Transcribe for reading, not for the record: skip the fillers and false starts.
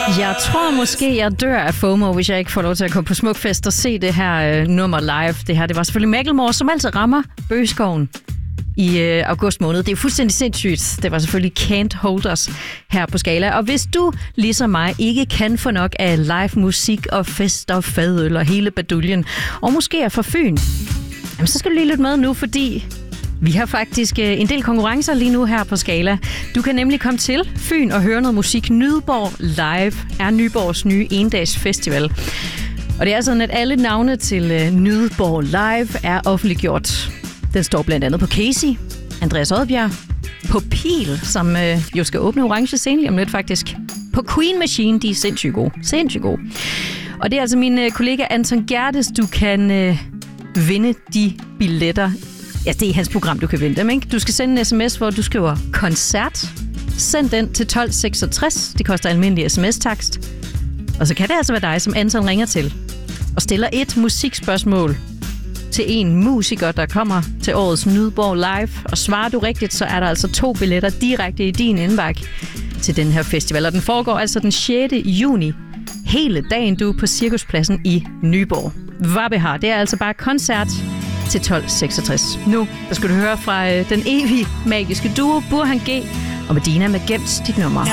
Jeg tror måske, jeg dør af FOMO, hvis jeg ikke får lov til at komme på Smukfest og se det her nummer live. Det var selvfølgelig Macklemore, som altid rammer Bøgeskoven i august måned. Det er fuldstændig sindssygt. Det var selvfølgelig Can't Hold Us her på Skala. Og hvis du, ligesom mig, ikke kan få nok af live musik og fest og fadøl og hele baduljen, og måske er fra Fyn, jamen, så skal du lige lytte med nu, fordi vi har faktisk en del konkurrencer lige nu her på Skala. Du kan nemlig komme til Fyn og høre noget musik. Nyborg Live er Nyborgs nye endags festival. Og det er sådan, at alle navne til Nyborg Live er offentliggjort. Den står blandt andet på Casey, Andreas Odbjerg, på Pil, som jo skal åbne orange scene lige om lidt faktisk. På Queen Machine, de er sindssygt gode. Sindssygt gode. Og det er altså min kollega Anton Gerdes, du kan vinde de billetter. Ja, det er hans program, du kan vinde dem, ikke? Du skal sende en sms, hvor du skriver koncert. Send den til 1266. Det koster almindelig sms-takst. Og så kan det altså være dig, som Anton ringer til og stiller et musikspørgsmål til en musiker, der kommer til årets Nyborg Live. Og svarer du rigtigt, så er der altså 2 billetter direkte i din indbakke til den her festival. Og den foregår altså den 6. juni. Hele dagen, du er på Cirkuspladsen i Nyborg. Vabbehar, det er altså bare koncert til 1266. Nu der skal du høre fra den evige magiske duo Burhan G og Medina med Gemt dit nummer.